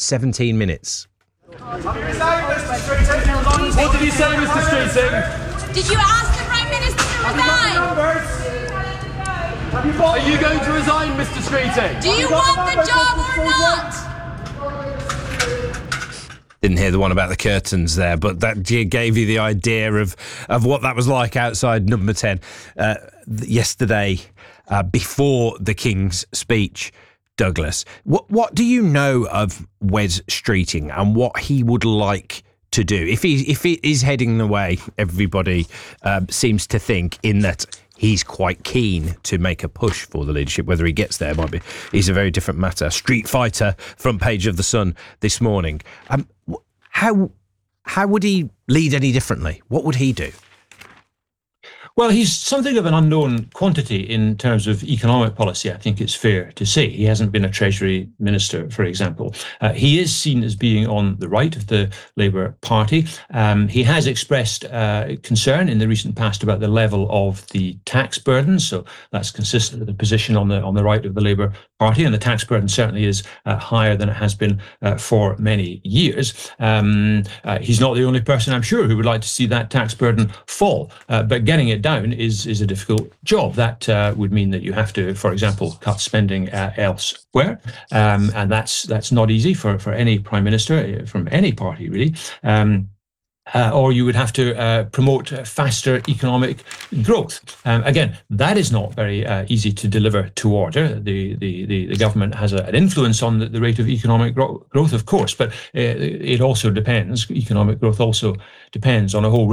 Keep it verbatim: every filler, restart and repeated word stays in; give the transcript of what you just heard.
seventeen minutes. What did you say, Mister Streeting? Did you ask the Prime Minister to resign? Are you going to resign, Mister Streeting? Do you want the job or not? Didn't hear the one about the curtains there, but that gave you the idea of, of what that was like outside Number ten uh, yesterday uh, before the King's speech. Douglas, what what do you know of Wes Streeting and what he would like to do? If he if he is heading the way everybody uh, seems to think, in that he's quite keen to make a push for the leadership. Whether he gets there might be is a very different matter. Street Fighter, front page of the Sun this morning. Um, how how would he lead any differently? What would he do? Well, he's something of an unknown quantity in terms of economic policy, I think it's fair to say. He hasn't been a Treasury Minister, for example. Uh, he is seen as being on the right of the Labour Party. Um, he has expressed uh, concern in the recent past about the level of the tax burden, so that's consistent with the position on the on the right of the Labour Party, and the tax burden certainly is uh, higher than it has been uh, for many years. Um, uh, he's not the only person, I'm sure, who would like to see that tax burden fall, uh, but getting it down down is is a difficult job. That uh, would mean that you have to, for example, cut spending uh, elsewhere, um, and that's that's not easy for for any prime minister from any party, really. Um, Uh, or you would have to uh, promote uh, faster economic growth. Um, again, that is not very uh, easy to deliver to order. The the the, the government has a, an influence on the, the rate of economic gro- growth, of course, but uh, it also depends. Economic growth also depends on a whole